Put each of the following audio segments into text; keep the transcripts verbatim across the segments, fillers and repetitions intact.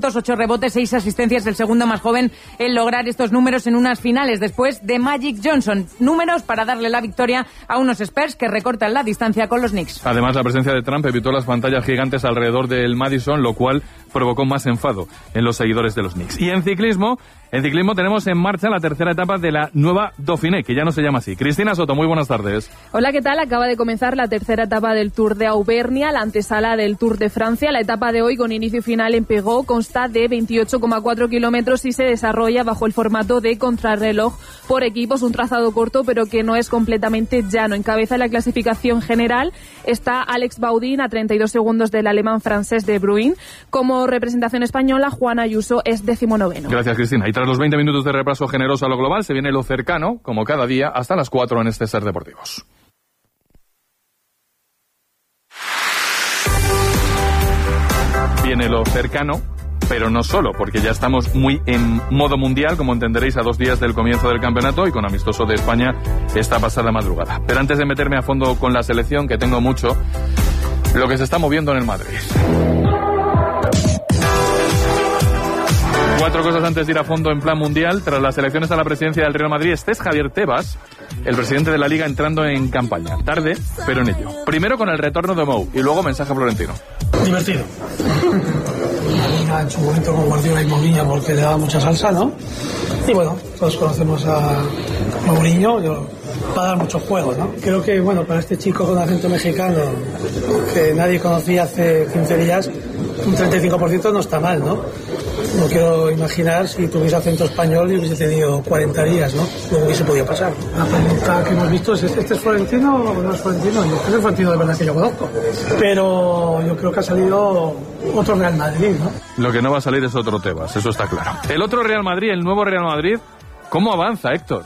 puntos, ocho rebotes, seis asistencias, el segundo más joven en lograr estos números en unas finales, después de Magic Johnson. Números para darle la victoria a unos Spurs que recortan la distancia con los Knicks. Además, la presencia de Trump evitó las pantallas gigantes alrededor del Madison, lo cual provocó más enfado en los seguidores de los Knicks. Y en ciclismo, en ciclismo tenemos en marcha la tercera etapa de la nueva Dauphiné, que ya no se llama así. Cristina Soto, muy buenas tardes. Hola, ¿qué tal? Acaba de comenzar la tercera etapa del Tour de Auvernia, la antesala del Tour de Francia. La etapa de hoy, con inicio final en Pegó, consta de veintiocho coma cuatro kilómetros y se desarrolla bajo el formato de contrarreloj por equipos, un trazado corto pero que no es completamente llano. Encabeza la clasificación general está Alex Baudin a treinta y dos segundos del alemán francés de Bruin. Como representación española, Juan Ayuso es decimonoveno. Gracias, Cristina. Y tras los veinte minutos de repaso generoso a lo global, se viene lo cercano, como cada día, hasta las cuatro en este Ser Deportivos. Viene lo cercano, pero no solo, porque ya estamos muy en modo mundial, como entenderéis, a dos días del comienzo del campeonato y con amistoso de España esta pasada madrugada. Pero antes de meterme a fondo con la selección, que tengo mucho, lo que se está moviendo en el Madrid. Cuatro cosas antes de ir a fondo en plan mundial. Tras las elecciones a la presidencia del Real Madrid, este es Javier Tebas, el presidente de la Liga, entrando en campaña. Tarde, pero en ello. Primero con el retorno de Mou y luego mensaje a Florentino. Divertido. En su momento con Guardiola y Mourinho, porque le daba mucha salsa, ¿no? Y bueno, todos conocemos a Mourinho, yo, va a dar mucho juego, ¿no? Creo que, bueno, para este chico con acento mexicano, que nadie conocía hace quince días, un treinta y cinco por ciento no está mal, ¿no? No quiero imaginar si tuviese acento español y hubiese tenido cuarenta días, ¿no? No hubiese podido pasar. La pregunta que hemos visto es, ¿este es Florentino o no es Florentino? Yo creo que es Florentino de verdad que yo conozco. Pero yo creo que ha salido otro Real Madrid, ¿no? Lo que no va a salir es otro Tebas, eso está claro. El otro Real Madrid, el nuevo Real Madrid, ¿cómo avanza, Héctor?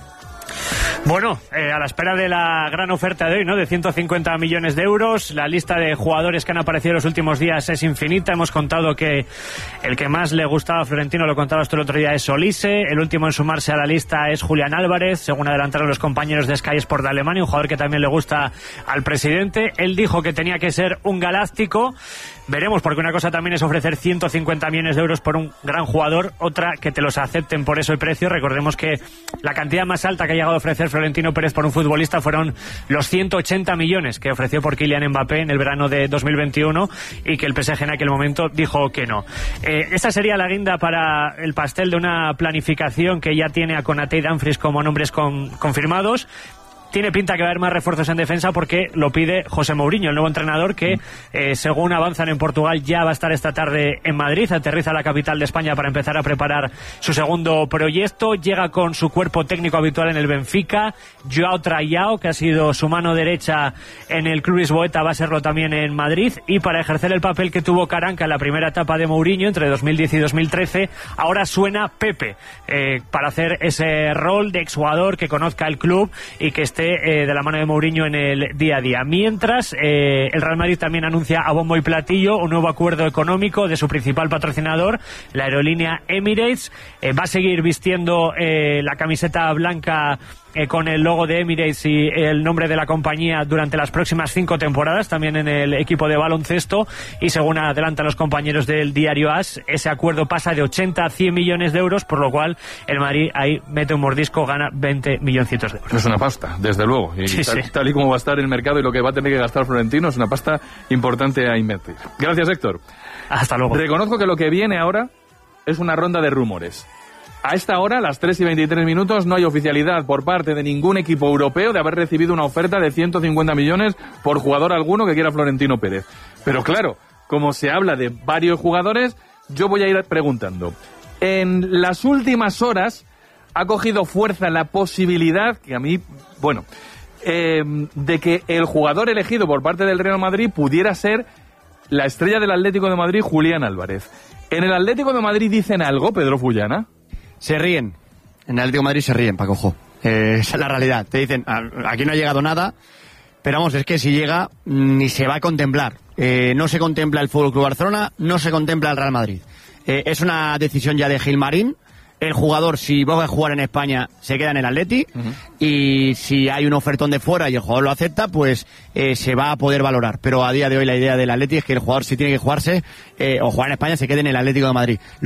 Bueno, eh, a la espera de la gran oferta de hoy, ¿no? De ciento cincuenta millones de euros. La lista de jugadores que han aparecido en los últimos días es infinita. Hemos contado que el que más le gustaba a Florentino, lo contabas tú el otro día, es Olise. El último en sumarse a la lista es Julián Álvarez, según adelantaron los compañeros de Sky Sport de Alemania, un jugador que también le gusta al presidente. Él dijo que tenía que ser un galáctico. Veremos, porque una cosa también es ofrecer ciento cincuenta millones de euros por un gran jugador, otra que te los acepten por eso el precio. Recordemos que la cantidad más alta que ha llegado a ofrecer Florentino Pérez por un futbolista fueron los ciento ochenta millones que ofreció por Kylian Mbappé en el verano de dos mil veintiuno y que el P S G en aquel momento dijo que no. Eh, esa sería la guinda para el pastel de una planificación que ya tiene a Konaté y Dumfries como nombres con, confirmados. Tiene pinta que va a haber más refuerzos en defensa porque lo pide José Mourinho, el nuevo entrenador que, eh, según avanzan en Portugal, ya va a estar esta tarde en Madrid. Aterriza a la capital de España para empezar a preparar su segundo proyecto. Llega con su cuerpo técnico habitual en el Benfica. Joao Traiao, que ha sido su mano derecha en el Club Lisboeta, va a serlo también en Madrid. Y para ejercer el papel que tuvo Caranca en la primera etapa de Mourinho, entre dos mil diez y dos mil trece, ahora suena Pepe, eh, para hacer ese rol de exjugador que conozca el club y que esté Eh, de la mano de Mourinho en el día a día. Mientras, eh, el Real Madrid también anuncia a bombo y platillo un nuevo acuerdo económico de su principal patrocinador, la aerolínea Emirates. Eh, va a seguir vistiendo eh, la camiseta blanca eh, con el logo de Emirates y el nombre de la compañía durante las próximas cinco temporadas, también en el equipo de baloncesto, y según adelantan los compañeros del diario AS, ese acuerdo pasa de ochenta a cien millones de euros, por lo cual el Madrid ahí mete un mordisco, gana veinte milloncitos de euros. Es una pasta, desde luego, y sí, tal, sí. tal y como va a estar el mercado y lo que va a tener que gastar Florentino, es una pasta importante a invertir. Gracias, Héctor. Hasta luego. Reconozco que lo que viene ahora es una ronda de rumores. A esta hora, las tres y veintitrés minutos, no hay oficialidad por parte de ningún equipo europeo de haber recibido una oferta de ciento cincuenta millones por jugador alguno que quiera Florentino Pérez. Pero claro, como se habla de varios jugadores, yo voy a ir preguntando. En las últimas horas ha cogido fuerza la posibilidad, que a mí, bueno, eh, de que el jugador elegido por parte del Real Madrid pudiera ser la estrella del Atlético de Madrid, Julián Álvarez. ¿En el Atlético de Madrid dicen algo, Pedro Fullana? Se ríen. En el Atlético de Madrid se ríen, Paco Jo. Eh, esa es la realidad. Te dicen, aquí no ha llegado nada, pero vamos, es que si llega, ni se va a contemplar. Eh, no se contempla el F C Barcelona, no se contempla el Real Madrid. Eh, es una decisión ya de Gilmarín. El jugador, si va a jugar en España, se queda en el Atleti. Uh-huh. Y si hay un ofertón de fuera y el jugador lo acepta, pues eh, se va a poder valorar. Pero a día de hoy la idea del Atleti es que el jugador, si tiene que jugarse eh, o jugar en España, se quede en el Atlético de Madrid.